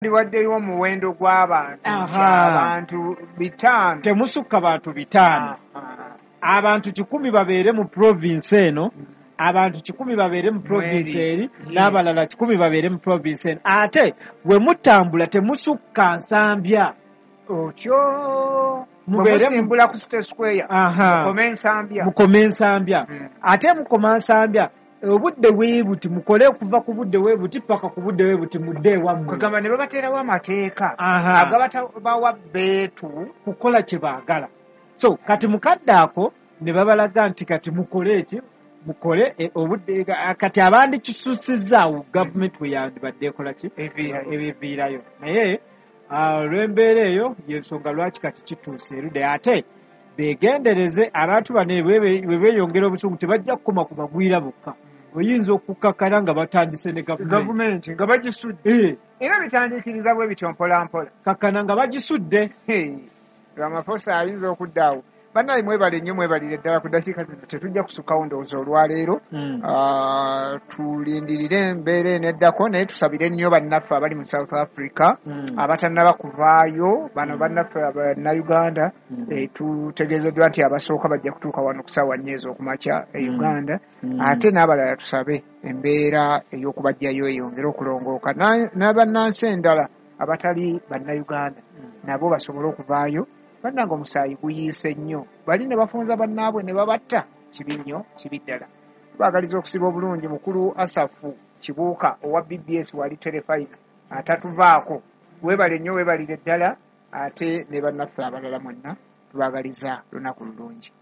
Ndiwaddeyo omuwendo gw'abantu abantu 5 temusukka bantu 5 abantu 10 babeere mu province eno abantu 10 babeere mu province eri n'abalala 10 babeere mu province eno ate we mutambula temusukka nsambya otyo musimbula ku State Square mukome ensambya ate mukoma nsambya obudde weebuti mukole okuva ku budde weebuti paka ku budde weebuti mudde ewammwe kugamba ne babateerawo amateeka agabatabawa beetu kukola kye baagala so kati mukadde ako ne babalaga nti kati mukole eki mukole obudde kati abandikisusizzaawo gavumenti bwe yandibadde ekola ki ebiviirayo naye olw'embeera eyo yensonga lwaki kati kituuse erudde ate beegendereze abantu bano bwe beeyongera obusungu tebajja kukoma ku bagwira bokka oyinza okukakkana nga batandise ne gavumenti nga bagisudde era bitandikiriza bwe bityo mpolampola kakkana nga bagisudde Ramaphosa ayinza okuddaawo bannaye mwebale nnyo mwebalire ddala ku ddakiika zino tetujja kusukkawo ndowooza olwaleero tulindirire embeera eneddako naye tusabire nnyo bannaffe abali mu South Africa abatannaba kuvaayo bano bannaffe Bannayuganda tutegeezeddwa nti abasooka bajja kutuuka wano ku ssaawa 4 ez'okumakya e Uganda ate n'abalala tusabe embeera ey'okubajjayo eyongere okulongooka n'abannansi endala abatali Bannayuganda nabo basobole okuvaayo bannanga omusaayi guyiise nnyo bali ne bafunza bannaabwe ne babatta kibi nnyo kibi ddala tubaagaliza okusiba obulungi mukulu Asafu Kibuuka owa BBS wali terefayina atatuvaako weebale nnyo weebalire ddala ate ne bannaffe abalala mwenna tubaagaliza lunaku lulungi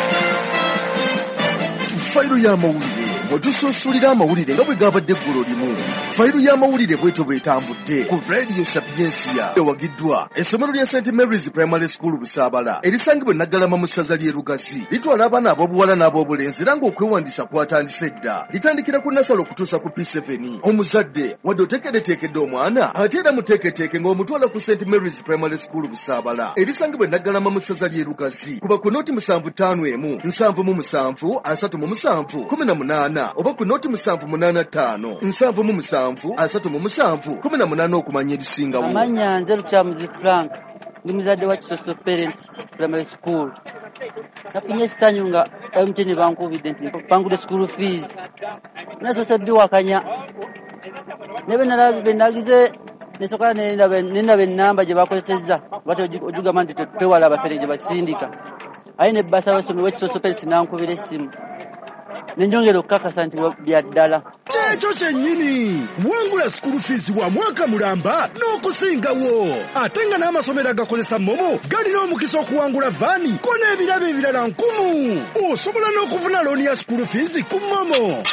fayiro y'amawulire mwetususulira amawulire nga bwe gaabadde eggulo limu fayiro y'amawulire bwetyo bwetambudde ku radio sapiensia ewagiddwa essomero lya St Mary's Primary School Busaabala erisangibwa Naggalama mu ssaza ly'e Lugazi litwala abaana ab'obuwala n'ab'obulenzi era ng'okwewandiisa kwatandise dda litandikira ku nasalo okutuusa ku P7 omuzadde wadde oteekereteekedde omwana ate era muteeketeeke ng'omutwala ku St Mary's Primary School Busaabala erisangibwa Naggalama mu ssaza ly'e Lugazi kuba ku nooti 751 777 37 18 oba ku nooti 785 777 37 okumanya ebisingawo. Amanya nze Lukyamuzi Frank ndi muzadde wa Kisoso Parents Primary School. Nafunye essanyu nga MTN bankubidde nti bangudde school fees. Nasoose biwakanya. Nebe nalabe nagize nesoka nenda ennamba gye bakozesezza bati ojugamba nti twewala abafere gye basindika. Ayi ne basa w'essomero w'Kisoso Parents nankubira essimu. Nenjongera okukakasa nti bya ddala. Ekyo kyennyini wangula school fees wa mwaka mulamba n'okusingawo ate nga n'amasomero agakozesa momo galina omukisa okuwangula vaani ko n'ebirabo ebirala 1000 osobola n'okufuna looni ya school fees ku momo.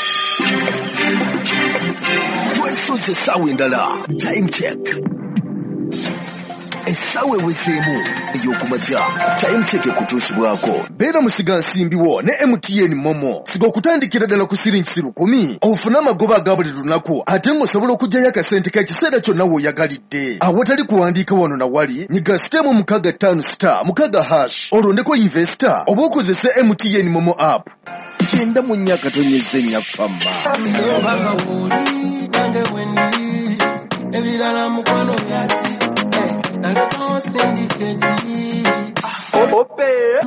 Twesoze essaawa endala time check essaawa eweseemu ey'okumakya time check ekutuusibwako beera musiga nsimbiwo ne MTN momo siga okutandikira ddala ku siringi 10 ofune amagoba aga buli lunaku ate ng'osobola okuggyayo akasente k'ekiseera kyonna w'oyagalidde awatali kuwandiika wano na wali nyiga sitemu 65 olondeko investor oba okozese MTN momo app kyenda mu nnya katonyeza ennyafamma ebirala mukwano byaki naleka osindiketi ope